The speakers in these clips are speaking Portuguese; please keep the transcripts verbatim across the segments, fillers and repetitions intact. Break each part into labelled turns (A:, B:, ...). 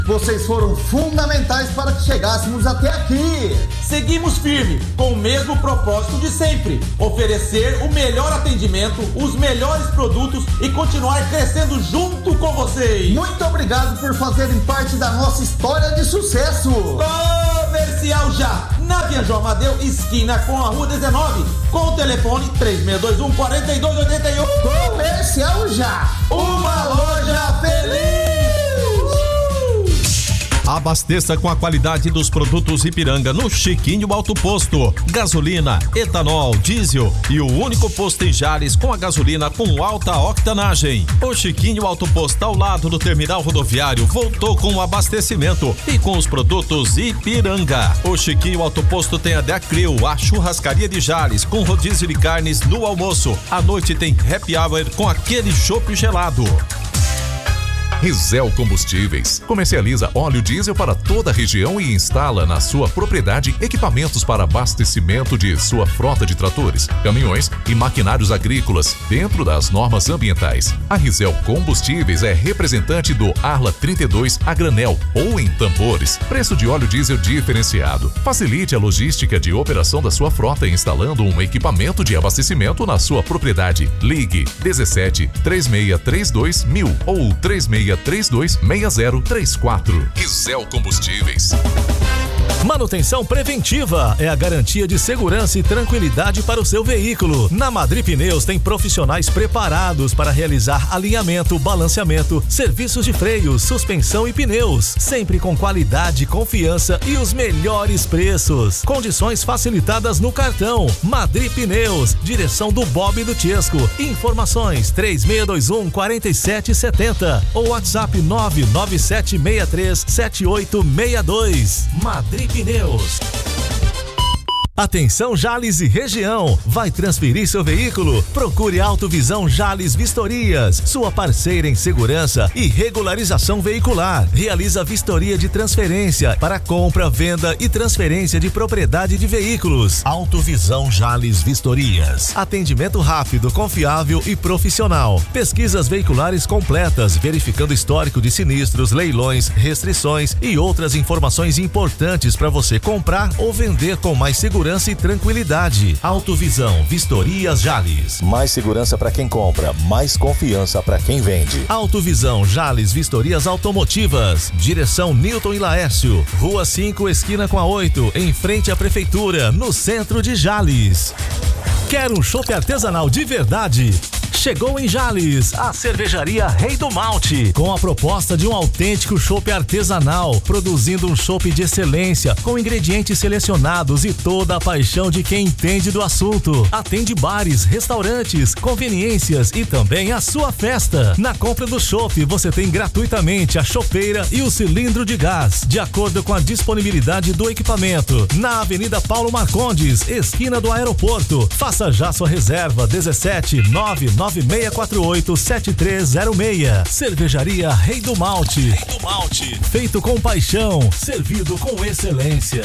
A: Vocês foram fundamentais para que chegássemos até aqui.
B: Seguimos firme, com o mesmo propósito de sempre: oferecer o melhor atendimento, os melhores produtos e continuar crescendo junto com vocês.
A: Muito obrigado por fazerem parte da nossa história de sucesso.
B: Comercial Já, na Via João Amadeu, esquina com a Rua dezenove, com o telefone três seis dois um, quatro dois oito um.
A: Comercial Já,
B: uma loja feliz.
C: Abasteça com a qualidade dos produtos Ipiranga no Chiquinho Alto Posto. Gasolina, etanol, diesel e o único posto em Jales com a gasolina com alta octanagem. O Chiquinho Alto Posto, ao lado do terminal rodoviário, voltou com o abastecimento e com os produtos Ipiranga. O Chiquinho Alto Posto tem a Deacril, a churrascaria de Jales, com rodízio de carnes no almoço. À noite tem happy hour com aquele chopp gelado.
D: Rizel Combustíveis comercializa óleo diesel para toda a região e instala na sua propriedade equipamentos para abastecimento de sua frota de tratores, caminhões e maquinários agrícolas dentro das normas ambientais. A Rizel Combustíveis é representante do Arla trinta e dois a granel ou em tambores. Preço de óleo diesel diferenciado. Facilite a logística de operação da sua frota instalando um equipamento de abastecimento na sua propriedade. Ligue dezessete, três seis três dois mil ou três seis três dois seis zero três quatro. Rizel Combustíveis.
E: Manutenção preventiva é a garantia de segurança e tranquilidade para o seu veículo. Na Madri Pneus tem profissionais preparados para realizar alinhamento, balanceamento, serviços de freio, suspensão e pneus, sempre com qualidade, confiança e os melhores preços. Condições facilitadas no cartão. Madri Pneus, direção do Bob e do Tiesco. Informações três seis dois um, quatro sete sete zero ou WhatsApp nove nove sete seis três sete oito seis dois. Madri Pneus. Atenção Jales e região, vai transferir seu veículo? Procure Autovisão Jales Vistorias, sua parceira em segurança e regularização veicular. Realiza vistoria de transferência para compra, venda e transferência de propriedade de veículos. Autovisão Jales Vistorias. Atendimento rápido, confiável e profissional. Pesquisas veiculares completas, verificando histórico de sinistros, leilões, restrições e outras informações importantes para você comprar ou vender com mais segurança e tranquilidade. Autovisão Vistorias Jales.
F: Mais segurança para quem compra, mais confiança para quem vende.
E: Autovisão Jales Vistorias Automotivas. Direção Newton e Laércio. Rua cinco, esquina com a oito, em frente à prefeitura, no centro de Jales. Quer um chopp artesanal de verdade? Chegou em Jales, a cervejaria Rei do Malte, com a proposta de um autêntico chopp artesanal, produzindo um chopp de excelência, com ingredientes selecionados e toda a paixão de quem entende do assunto. Atende bares, restaurantes, conveniências e também a sua festa. Na compra do chopp, você tem gratuitamente a chopeira e o cilindro de gás, de acordo com a disponibilidade do equipamento. Na Avenida Paulo Marcondes, esquina do aeroporto. Faça já sua reserva, dezessete, nove nove seis quatro oito, sete três zero seis. Cervejaria Rei do Malte. Rei do Malte. Feito com paixão, servido com excelência.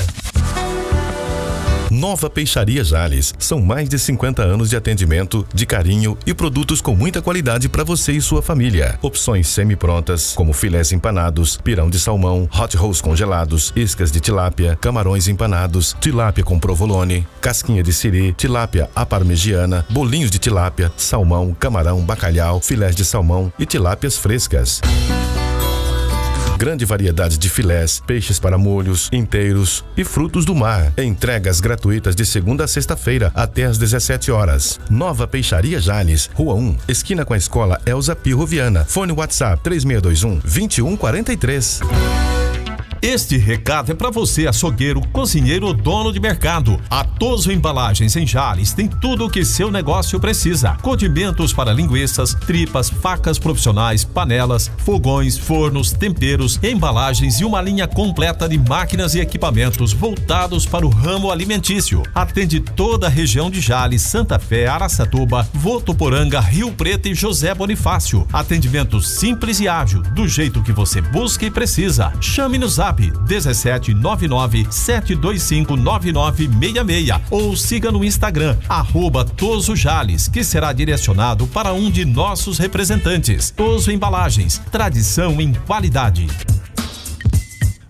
G: Nova Peixaria Jales. São mais de cinquenta anos de atendimento, de carinho e produtos com muita qualidade para você e sua família. Opções semi-prontas, como filés empanados, pirão de salmão, hot rolls congelados, iscas de tilápia, camarões empanados, tilápia com provolone, casquinha de siri, tilápia à parmegiana, bolinhos de tilápia, salmão, camarão, bacalhau, filés de salmão e tilápias frescas. Grande variedade de filés, peixes para molhos, inteiros e frutos do mar. Entregas gratuitas de segunda a sexta-feira até às dezessete horas. Nova Peixaria Jales, Rua um, esquina com a Escola Elza Pirro Viana. Fone WhatsApp três seis dois um, dois um quatro três.
C: Este recado é para você, açougueiro, cozinheiro ou dono de mercado. A Toso Embalagens em Jales tem tudo o que seu negócio precisa. Condimentos para linguiças, tripas, facas profissionais, panelas, fogões, fornos, temperos, embalagens e uma linha completa de máquinas e equipamentos voltados para o ramo alimentício. Atende toda a região de Jales, Santa Fé, Araçatuba, Votuporanga, Rio Preto e José Bonifácio. Atendimento simples e ágil, do jeito que você busca e precisa. Chame no zap dezessete, nove nove, sete dois cinco, nove nove seis seis ou siga no Instagram, arroba Toso Jales, que será direcionado para um de nossos representantes. Toso Embalagens, tradição em qualidade.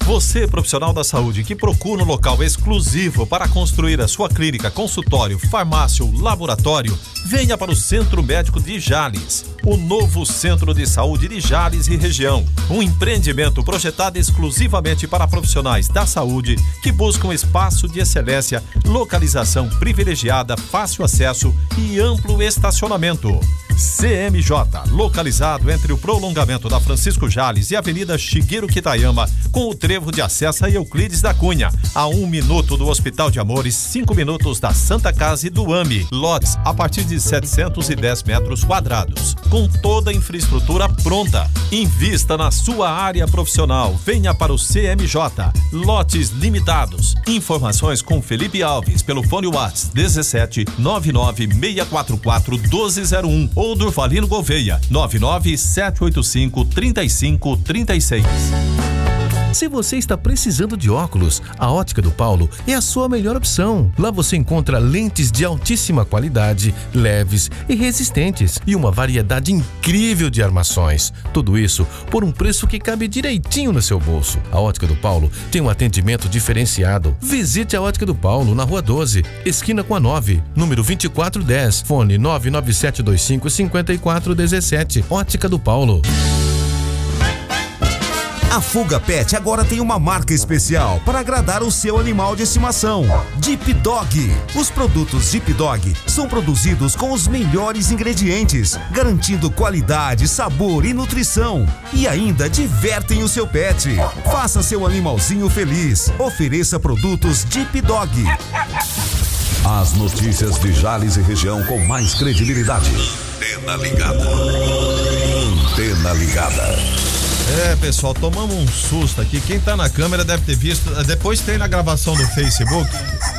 C: Você, profissional da saúde, que procura um local exclusivo para construir a sua clínica, consultório, farmácia ou laboratório, venha para o Centro Médico de Jales, o novo Centro de Saúde de Jales e região. Um empreendimento projetado exclusivamente para profissionais da saúde que buscam espaço de excelência, localização privilegiada, fácil acesso e amplo estacionamento. C M J, localizado entre o prolongamento da Francisco Jales e a Avenida Shigeru Kitayama, com o trevo de acesso a Euclides da Cunha, a um minuto do Hospital de Amores, cinco minutos da Santa Casa e do A M I. Lotes a partir de setecentos e dez metros quadrados, com toda a infraestrutura pronta. Invista na sua área profissional. Venha para o C M J. Lotes limitados. Informações com Felipe Alves pelo fone WhatsApp dezessete nove nove seis quatro quatro um dois zero um ou Durvalino Gouveia nove nove sete oito cinco três cinco três seis.
H: Se você está precisando de óculos, a Ótica do Paulo é a sua melhor opção. Lá você encontra lentes de altíssima qualidade, leves e resistentes e uma variedade incrível de armações. Tudo isso por um preço que cabe direitinho no seu bolso. A Ótica do Paulo tem um atendimento diferenciado. Visite a Ótica do Paulo na Rua doze, esquina com a nove, número vinte e quatro dez, fone nove nove sete dois cinco cinco quatro um sete. Ótica do Paulo.
I: A Fuga Pet agora tem uma marca especial para agradar o seu animal de estimação. Deep Dog. Os produtos Deep Dog são produzidos com os melhores ingredientes, garantindo qualidade, sabor e nutrição. E ainda divertem o seu pet. Faça seu animalzinho feliz. Ofereça produtos Deep Dog.
J: As notícias de Jales e região com mais credibilidade. Antena ligada. Antena ligada.
C: É, pessoal, tomamos um susto aqui. Quem tá na câmera deve ter visto. Depois tem na gravação do Facebook.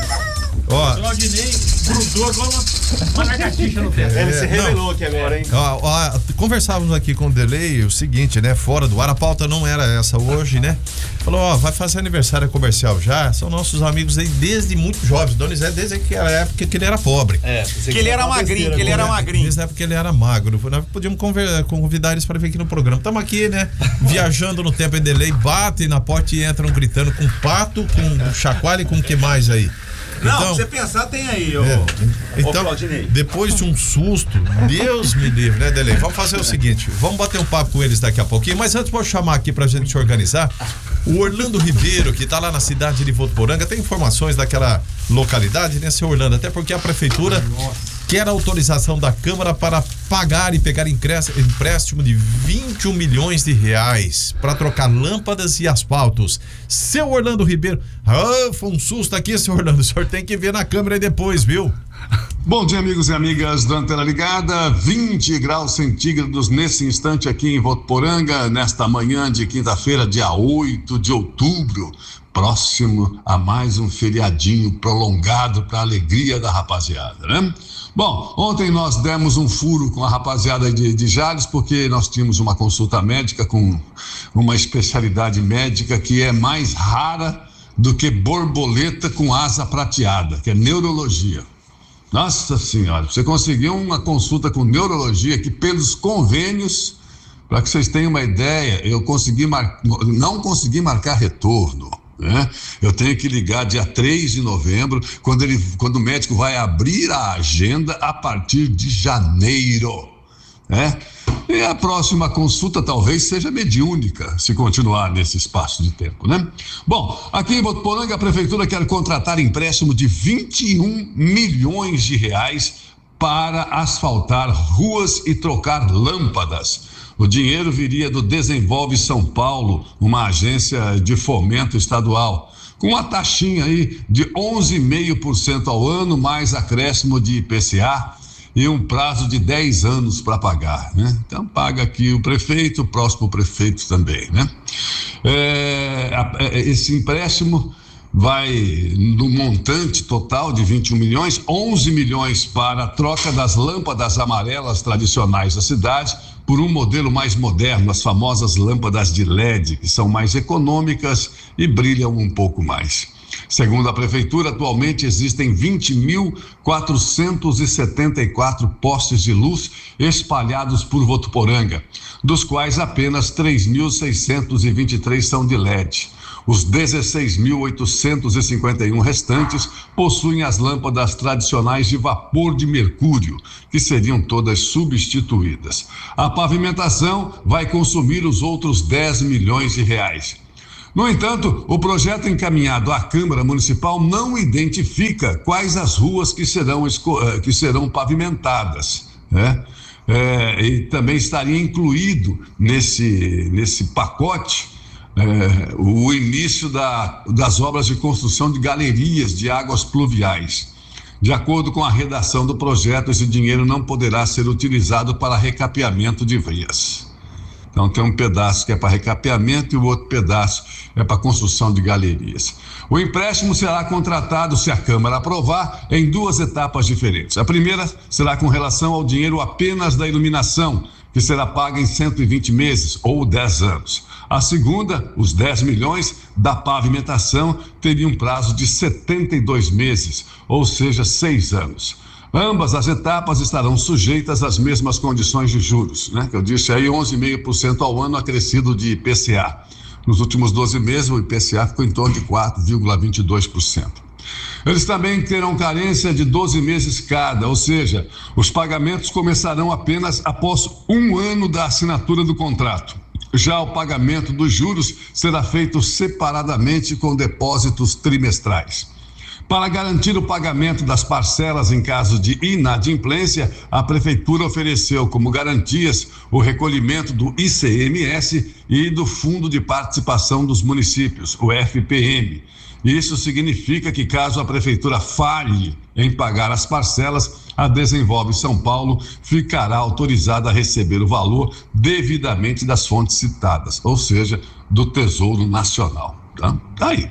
C: Ó. O Claudinei grudou igual uma lagartixa no pé. Ele se revelou aqui agora, hein? Ó, ó, conversávamos aqui com o Delay o seguinte, né? Fora do ar, a pauta não era essa hoje, né? Falou, ó, vai fazer aniversário comercial já. São nossos amigos aí desde muito jovens. Donizete, desde aquela época que ele era pobre. É, que, que ele era magrinho, que ele era magrinho. Desde a época que ele era magro. Nós podíamos convidar eles para vir aqui no programa. Estamos aqui, né? Viajando no tempo em Delay, batem na porta e entram gritando com pato, com chacoalho e com o que mais aí?
K: Não,
C: então,
K: você pensar, tem aí, ô,
C: é, então,
K: ô
C: depois de um susto, Deus me livre, né, Delay? Vamos fazer o seguinte, vamos bater um papo com eles daqui a pouquinho, mas antes vou chamar aqui pra gente se organizar. O Orlando Ribeiro, que tá lá na cidade de Votuporanga, tem informações daquela localidade, né, seu Orlando? Até porque a prefeitura quer a autorização da Câmara para pagar e pegar empréstimo de vinte e um milhões de reais para trocar lâmpadas e asfaltos. Seu Orlando Ribeiro, ah, foi um susto aqui, seu Orlando, o senhor tem que ver na câmera depois, viu?
L: Bom dia, amigos e amigas da Antena Ligada. vinte graus centígrados nesse instante aqui em Votuporanga, nesta manhã de quinta-feira, dia oito de outubro, próximo a mais um feriadinho prolongado para a alegria da rapaziada, né? Bom, ontem nós demos um furo com a rapaziada de, de Jales, porque nós tínhamos uma consulta médica com uma especialidade médica que é mais rara do que borboleta com asa prateada, que é neurologia. Nossa senhora, você conseguiu uma consulta com neurologia que pelos convênios, para que vocês tenham uma ideia, eu consegui mar... não consegui marcar retorno. Né? Eu tenho que ligar dia três de novembro, quando, ele, quando o médico vai abrir a agenda a partir de janeiro. Né? E a próxima consulta talvez seja mediúnica, se continuar nesse espaço de tempo, né? Bom, aqui em Votuporanga a prefeitura quer contratar empréstimo de vinte e um milhões de reais para asfaltar ruas e trocar lâmpadas. O dinheiro viria do Desenvolve São Paulo, uma agência de fomento estadual, com uma taxinha aí de onze vírgula cinco por cento ao ano, mais acréscimo de I P C A e um prazo de dez anos para pagar, né? Então paga aqui o prefeito, o próximo prefeito também, né? É, esse empréstimo vai no montante total de vinte e um milhões, onze milhões para a troca das lâmpadas amarelas tradicionais da cidade por um modelo mais moderno, as famosas lâmpadas de L E D, que são mais econômicas e brilham um pouco mais. Segundo a prefeitura, atualmente existem vinte mil quatrocentos e setenta e quatro postes de luz espalhados por Votuporanga, dos quais apenas três mil seiscentos e vinte e três são de L E D. Os dezesseis mil oitocentos e cinquenta e um restantes possuem as lâmpadas tradicionais de vapor de mercúrio, que seriam todas substituídas. A pavimentação vai consumir os outros dez milhões de reais. No entanto, o projeto encaminhado à Câmara Municipal não identifica quais as ruas que serão, que serão pavimentadas, né? É, e também estaria incluído nesse, nesse pacote é, o início da, das obras de construção de galerias de águas pluviais. De acordo com a redação do projeto, esse dinheiro não poderá ser utilizado para recapeamento de vias. Então tem um pedaço que é para recapeamento e o outro pedaço é para construção de galerias. O empréstimo será contratado, se a Câmara aprovar, em duas etapas diferentes. A primeira será com relação ao dinheiro apenas da iluminação, que será paga em cento e vinte meses ou dez anos. A segunda, os dez milhões da pavimentação, teriam um prazo de setenta e dois meses, ou seja, seis anos. Ambas as etapas estarão sujeitas às mesmas condições de juros, né? Que eu disse aí, onze vírgula cinco por cento ao ano acrescido de I P C A. Nos últimos doze meses, o I P C A ficou em torno de quatro vírgula vinte e dois por cento. Eles também terão carência de doze meses cada, ou seja, os pagamentos começarão apenas após um ano da assinatura do contrato. Já o pagamento dos juros será feito separadamente com depósitos trimestrais. Para garantir o pagamento das parcelas em caso de inadimplência, a Prefeitura ofereceu como garantias o recolhimento do I C M S e do Fundo de Participação dos Municípios, o F P M. Isso significa que, caso a Prefeitura falhe em pagar as parcelas, a Desenvolve São Paulo ficará autorizada a receber o valor devidamente das fontes citadas, ou seja, do Tesouro Nacional. Tá, tá aí.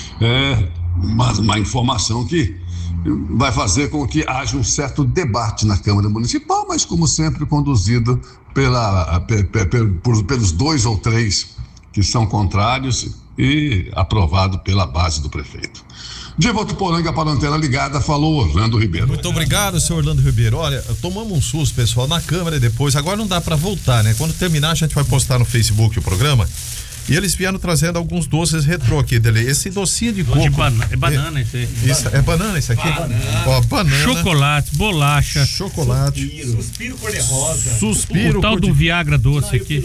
L: É... Uma, uma informação que vai fazer com que haja um certo debate na Câmara Municipal, mas como sempre conduzido pela, pe, pe, pe, por, pelos dois ou três que são contrários e aprovado pela base do prefeito. De Votuporanga para a Antena Ligada, falou Orlando Ribeiro.
C: Muito obrigado, senhor Orlando Ribeiro. Olha, tomamos um susto, pessoal, na Câmara e depois. Agora não dá para voltar, né? Quando terminar, a gente vai postar no Facebook o programa. E eles vieram trazendo alguns doces retrô aqui dele. Esse docinho de coco. De
K: bana, é banana esse aí.
C: Isso, é banana esse aqui?
K: Banana.
C: Ó, banana.
K: Chocolate, bolacha.
C: Chocolate.
M: Suspiro, suspiro cor-de-rosa.
C: Suspiro.
K: O tal
C: cor de...
K: do Viagra doce aqui.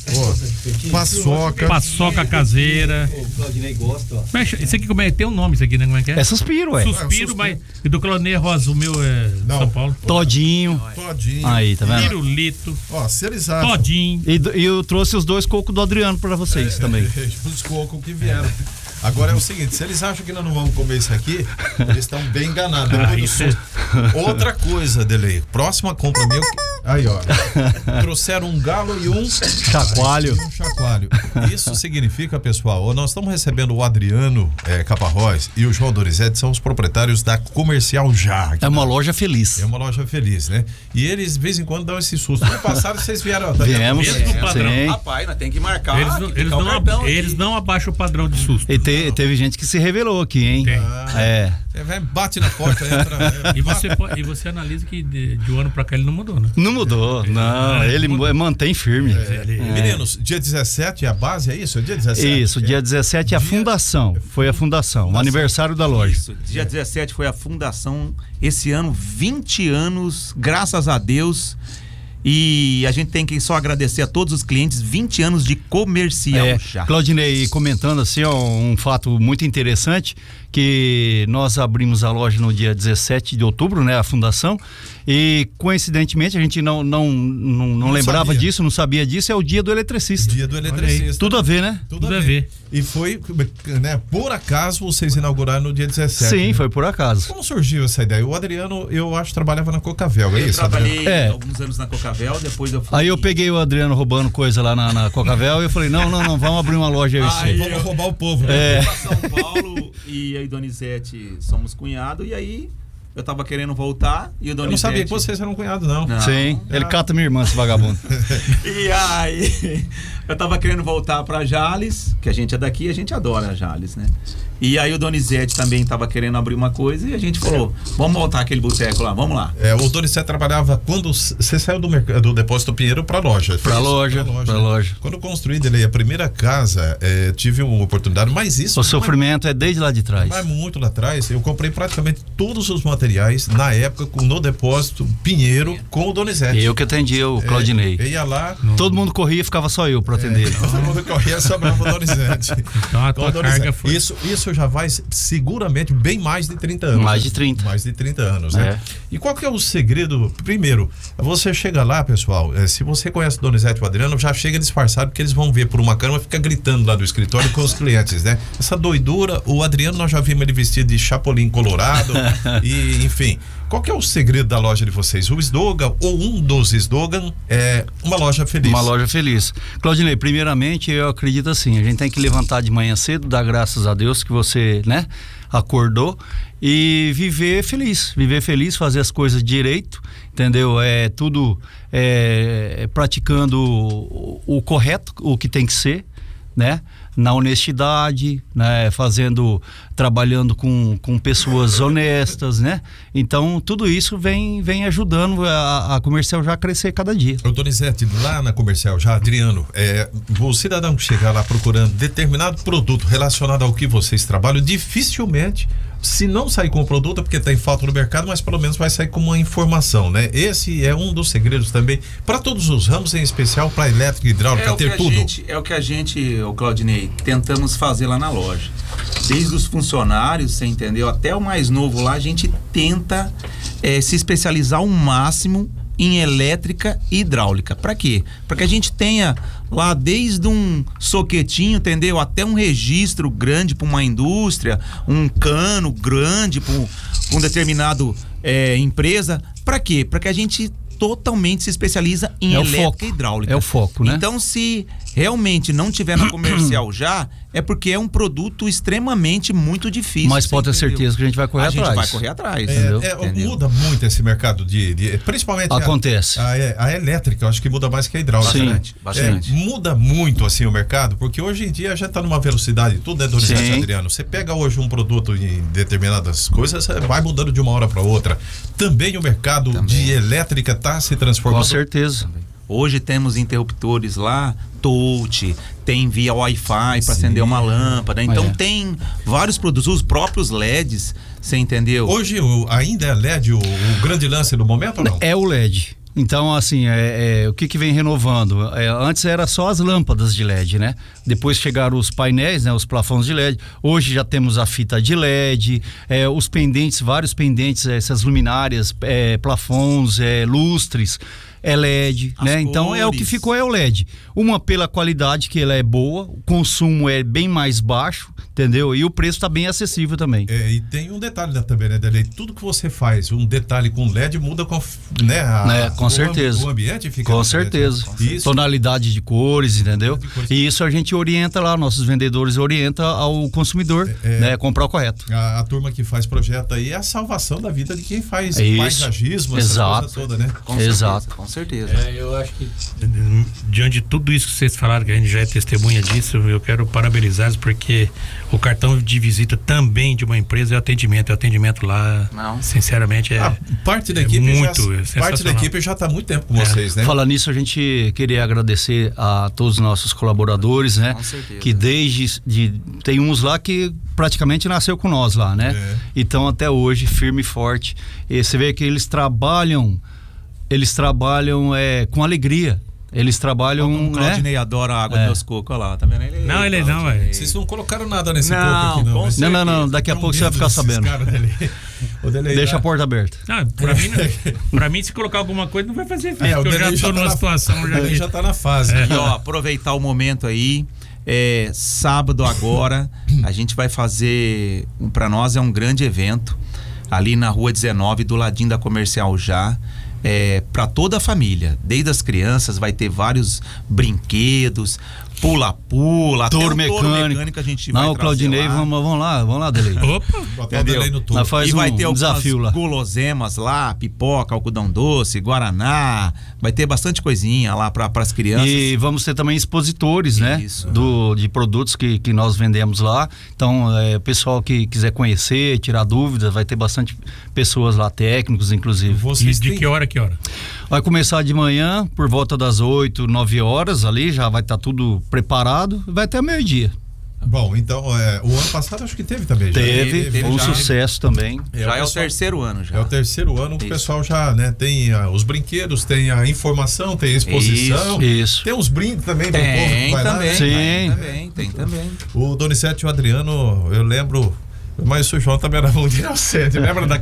C: Ó, paçoca.
K: Paçoca caseira.
M: O Claudinei gosta, ó.
K: Esse aqui como é? Tem um nome isso aqui, né? Como é que é?
E: É suspiro, ué.
K: Suspiro, é, mas. E do Claudinei Rosa, o meu é Não. São Paulo.
E: Todinho.
C: Todinho.
E: Aí, tá vendo?
K: Pirulito.
C: Ó, se eles acham.
K: Todinho.
E: E, e eu trouxe os dois cocos do Adriano pra vocês é, também.
C: É, os cocos que vieram. Agora é o seguinte, se eles acham que nós não vamos comer isso aqui, eles estão bem enganados. Ah, isso é... Outra coisa, Delei, próxima compra meu, aí ó, trouxeram um galo e um
E: chacoalho.
C: Um chacoalho. Isso significa, pessoal, nós estamos recebendo o Adriano é, Caparrós e o João Dorizete, são os proprietários da Comercial Já.
E: É uma loja feliz.
C: É uma loja feliz, né? E eles de vez em quando dão esse susto. No passado vocês vieram. Tá
E: Viemos,
K: é, padrão.
M: Rapaz, nós temos que marcar.
K: Eles não, eles não, ab, eles não abaixam o padrão de susto.
E: E te, teve gente que se revelou aqui, hein?
C: Ah,
E: é.
C: Você vai, bate na porta, entra.
K: E você, e você analisa que de, de um ano pra cá ele não mudou, né?
E: Não mudou, não. Ele mudou. Mantém firme.
C: É, é. Meninos, dia dezessete é a base, é isso? É dia dezessete?
E: Isso, dia dezessete é a dia... fundação. Foi a fundação, fundação. O aniversário da loja. Isso,
M: dia dezessete foi a fundação. Esse ano, vinte anos, graças a Deus. E a gente tem que só agradecer a todos os clientes, vinte anos de Comercial
E: é,
M: Já.
E: Claudinei, comentando assim, ó, um fato muito interessante, que nós abrimos a loja no dia dezessete de outubro, né, a fundação, e coincidentemente a gente não não, não, não, não lembrava sabia. disso, não sabia disso, é o dia do eletricista.
C: Dia do eletricista.
E: Tudo a ver, né?
C: Tudo, Tudo a ver. ver. E foi, né, por acaso vocês inauguraram no dia dezessete.
E: Sim,
C: né?
E: foi por acaso.
C: Como surgiu essa ideia? O Adriano, eu acho, trabalhava na Cocavel, é
M: eu
C: isso?
M: Eu trabalhei
C: Adriano?
E: É.
M: alguns anos na Cocavel, depois eu fui...
E: Aí eu peguei o Adriano roubando coisa lá na, na Cocavel e eu falei, não, não, não, vamos abrir uma loja aí.
C: Ah, vamos roubar o povo.
M: Né? É. Eu fui pra São Paulo e aí Donizete somos cunhado e aí eu tava querendo voltar e o Donizete...
B: Eu não sabia que vocês eram cunhados, não.
N: não. Sim, ele cata minha irmã, esse vagabundo.
M: E aí, eu tava querendo voltar pra Jales, que a gente é daqui, a gente adora Jales, né? E aí o Donizete também tava querendo abrir uma coisa e a gente falou, vamos voltar aquele boteco lá, vamos lá.
B: É, o Donizete trabalhava quando você saiu do, mercado, do Depósito Pinheiro pra loja.
N: Pra loja, pra loja. Pra loja.
B: Quando eu construí dele a primeira casa, é, tive uma oportunidade, mas isso...
N: O sofrimento é desde lá de trás.
B: Mas muito lá atrás, eu comprei praticamente todos os materiais, na época, no Depósito Pinheiro, com o Donizete.
N: Eu que atendia o Claudinei.
B: É, ia lá...
N: Todo mundo corria e ficava só eu pra atender.
B: É, todo mundo corria, sobrava o Donizete.
K: Então a tua
B: então,
K: carga foi...
B: Isso, isso já vai seguramente bem mais de trinta anos.
N: Mais de trinta.
B: Mais de trinta anos, né?
N: É.
B: E qual que é o segredo? Primeiro, você chega lá, pessoal, é, se você conhece o Donizete e o Adriano, já chega disfarçado, porque eles vão ver por uma câmera e fica gritando lá do escritório com os clientes, né? Essa doidura, o Adriano, nós já vimos ele vestido de Chapolin Colorado e, enfim... Qual que é o segredo da loja de vocês? O Slogan ou um dos Slogan é uma loja feliz.
N: Uma loja feliz. Claudinei, primeiramente eu acredito assim, a gente tem que levantar de manhã cedo, dar graças a Deus que você, né, acordou e viver feliz, viver feliz, fazer as coisas direito, entendeu? É tudo é, praticando o, o correto, o que tem que ser, né? Na honestidade, né? Fazendo, trabalhando com, com pessoas honestas, né? Então tudo isso vem, vem ajudando a, a Comercial Já a crescer cada dia.
B: O Donizete, lá na Comercial Já, Adriano, é, o cidadão que chegar lá procurando determinado produto relacionado ao que vocês trabalham, dificilmente, se não sair com o produto é porque está em falta no mercado, mas pelo menos vai sair com uma informação, né? Esse é um dos segredos também para todos os ramos, em especial para elétrica e hidráulica,
M: é
B: ter tudo.
M: Gente, é o que a gente, o Claudinei, tentamos fazer lá na loja. Desde os funcionários, você entendeu? Até o mais novo lá, a gente tenta é, se especializar ao máximo em elétrica e hidráulica. Para quê? Para que a gente tenha lá desde um soquetinho, entendeu? Até um registro grande para uma indústria, um cano grande para um, um determinado é, empresa. Para quê? Para que a gente totalmente se especializa em
N: é
M: elétrica e hidráulica.
N: É o foco, né?
M: Então, se realmente não tiver na Comercial Já, é porque é um produto extremamente muito difícil.
N: Mas pode ter certeza que a gente vai correr
M: a
N: atrás.
M: A gente vai correr atrás.
B: É,
M: entendeu?
B: É,
M: entendeu?
B: Muda muito esse mercado de... de principalmente...
N: Acontece.
B: A, a, a elétrica, eu acho que muda mais que a hidráulica.
N: Sim,
B: né?
M: bastante.
B: É, muda muito assim o mercado, porque hoje em dia já está numa velocidade, tudo é Donizete, Adriano. Você pega hoje um produto em determinadas coisas, vai mudando de uma hora para outra. Também o mercado Também. de elétrica está se transformando.
N: Com certeza.
M: Hoje temos interruptores lá, touch, tem via Wi-Fi para acender uma lâmpada. Então é. tem vários produtos, os próprios L E Ds, você entendeu?
B: Hoje o, ainda é L E D o, o grande lance do momento ou não?
N: É o L E D. Então, assim, é, é, o que, que vem renovando? É, antes era só as lâmpadas de L E D, né? Depois chegaram os painéis, né? Os plafons de L E D. Hoje já temos a fita de L E D, é, os pendentes, vários pendentes, essas luminárias, é, plafons, é, lustres. É L E D, As né? Cores. Então é o que ficou é o L E D. Uma pela qualidade, que ela é boa, o consumo é bem mais baixo, entendeu? E o preço está bem acessível também.
B: É, e tem um detalhe né, também, né, Dele? Tudo que você faz, um detalhe com L E D muda com, né, a,
N: é, com
B: o,
N: certeza.
B: O ambiente fica
N: com certeza. Isso. Tonalidade de cores, entendeu? De cores. E isso a gente orienta lá, nossos vendedores orientam ao consumidor, é, né? Comprar o correto.
B: A, a turma que faz projeto aí é a salvação da vida de quem faz
N: é
B: paisagismo,
N: Exato.
B: essa coisa toda, né?
N: Com Exato.
M: Com certeza.
K: É, eu acho que diante de tudo isso que vocês falaram, que a gente já é testemunha disso, eu quero parabenizá-los, porque o cartão de visita também de uma empresa é atendimento, é atendimento lá,
M: Não.
K: sinceramente é,
B: a parte da
K: é
B: equipe
K: muito
B: já, parte da equipe já está há muito tempo com é. vocês, né?
N: Falando nisso, a gente queria agradecer a todos os nossos colaboradores, né?
M: Com certeza.
N: Que desde de, tem uns lá que praticamente nasceu com nós lá, né?
B: É.
N: Então até hoje firme e forte. E você vê que eles trabalham Eles trabalham é, com alegria. Eles trabalham.
M: Como o Claudinei
N: né?
M: adora a água
N: é.
M: dos cocos lá, tá vendo? Ele,
K: não, ele não, é.
B: Vocês não colocaram nada nesse
M: não,
B: coco aqui, não.
N: Não, não, não. Daqui a pouco você vai ficar sabendo. Deixa a porta aberta.
K: Não, pra, mim, pra mim, se colocar alguma coisa, não vai fazer efeito. É, porque eu já tô já numa tá situação.
B: Na, já, já tá na fase.
M: É. E ó, aproveitar o momento aí. É, sábado agora, a gente vai fazer. Pra nós é um grande evento. Ali na rua dezenove, do ladinho da Comercial Já. É, para toda a família, desde as crianças, vai ter vários brinquedos, pula-pula,
N: touro
M: até
N: mecânico.
M: touro mecânico a gente vai
N: Não, Claudinei, vamos, vamos lá, vamos lá, Delei.
K: Opa,
B: botar o Delei no touro.
N: Nós faz
M: e vai
N: um,
M: ter
N: um desafio lá.
M: guloseimas lá, pipoca, algodão doce, guaraná, vai ter bastante coisinha lá para as crianças.
N: E vamos ter também expositores, né?
M: Isso.
N: Do, de produtos que, que nós vendemos lá. Então, é, o pessoal que quiser conhecer, tirar dúvidas, vai ter bastante pessoas lá, técnicos, inclusive.
K: E de que hora, que hora?
N: Vai começar de manhã, por volta das oito, nove horas ali, já vai estar tá tudo preparado, vai até meio-dia.
B: Bom, então, é, o ano passado acho que teve também.
N: Teve,
B: já teve,
N: foi um
B: já.
N: sucesso também.
M: Já é o, pessoal, é o terceiro ano já.
B: É o terceiro ano que o pessoal já, né, tem uh, os brinquedos, tem a informação, tem a exposição.
N: Isso, isso.
B: Tem os brindes também pro
M: tem,
B: povo que vai
M: também,
B: lá.
N: Sim.
M: Tem também, tem também.
B: O Donizete e o Adriano, eu lembro, mas o João também era muito inocente, lembra da